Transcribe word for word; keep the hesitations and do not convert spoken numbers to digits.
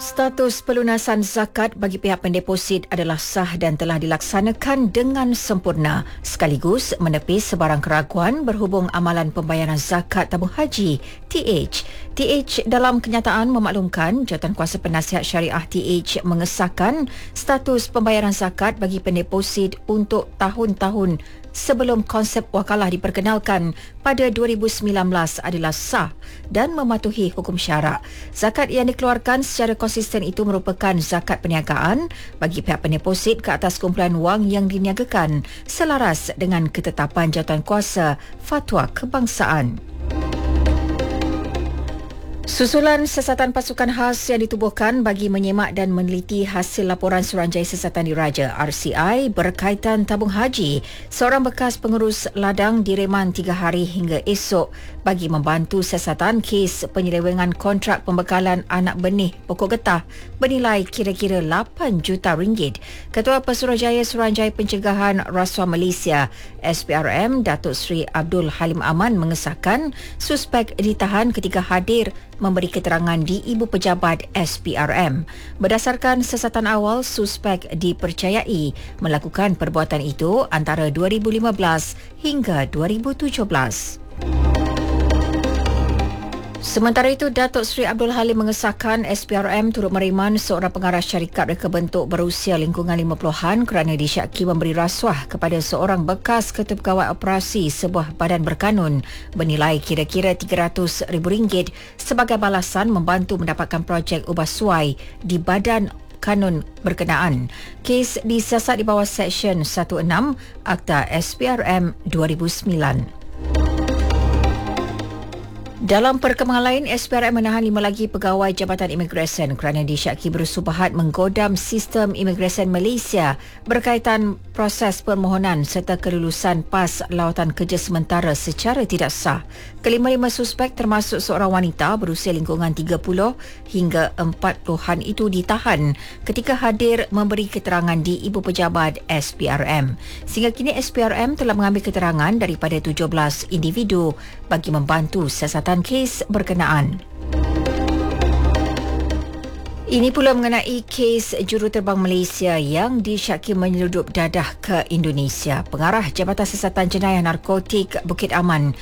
Status pelunasan zakat bagi pihak pendeposit adalah sah dan telah dilaksanakan dengan sempurna, sekaligus menepis sebarang keraguan berhubung amalan pembayaran zakat tabung haji T H. T H dalam kenyataan memaklumkan Jawatankuasa Penasihat Syariah T H mengesahkan status pembayaran zakat bagi pendeposit untuk tahun-tahun sebelum konsep wakalah diperkenalkan pada dua ribu sembilan belas adalah sah dan mematuhi hukum syarak. Zakat yang dikeluarkan secara konsisten itu merupakan zakat perniagaan bagi pihak pendeposit ke atas kumpulan wang yang diniagakan selaras dengan ketetapan Jawatankuasa Fatwa Kebangsaan. Susulan siasatan pasukan khas yang ditubuhkan bagi menyemak dan meneliti hasil laporan Suruhanjaya Siasatan Diraja R C I berkaitan tabung haji, seorang bekas pengurus ladang direman tiga hari hingga esok bagi membantu siasatan kes penyelewengan kontrak pembekalan anak benih pokok getah bernilai kira-kira lapan juta ringgit. Ketua Pesuruhjaya Suruhanjaya Pencegahan Rasuah Malaysia S P R M Datuk Seri Abdul Halim Aman mengesahkan suspek ditahan ketika hadir memberi keterangan di Ibu Pejabat S P R M. Berdasarkan siasatan awal, suspek dipercayai melakukan perbuatan itu antara dua ribu lima belas hingga dua ribu tujuh belas. Sementara itu, Datuk Seri Abdul Halim mengesahkan S P R M turut mereman seorang pengarah syarikat reka bentuk berusia lingkungan lima puluhan kerana disyaki memberi rasuah kepada seorang bekas ketua pegawai operasi sebuah badan berkanun bernilai kira-kira tiga ratus ribu ringgit sebagai balasan membantu mendapatkan projek ubah suai di badan kanun berkenaan. Kes disiasat di bawah Seksyen enam belas Akta S P R M dua ribu sembilan. Dalam perkembangan lain, S P R M menahan lima lagi pegawai Jabatan Imigresen kerana disyaki bersubahat menggodam sistem imigresen Malaysia berkaitan proses permohonan serta kelulusan pas lawatan kerja sementara secara tidak sah. Kelima-lima suspek termasuk seorang wanita berusia lingkungan tiga puluh hingga empat puluhan itu ditahan ketika hadir memberi keterangan di Ibu Pejabat S P R M. Sehingga kini S P R M telah mengambil keterangan daripada tujuh belas individu bagi membantu siasatan kes berkenaan. Ini pula mengenai kes juruterbang Malaysia yang disyaki menyeludup dadah ke Indonesia. Pengarah Jabatan Siasatan Jenayah Narkotik Bukit Aman